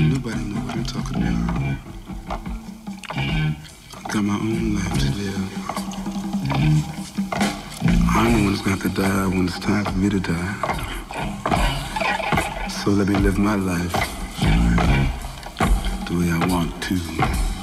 Nobody knows what I'm talking about. I got my own life to live. I'm the one that's gonna have to die when it's time for me to die. So let me live my life the way I want to.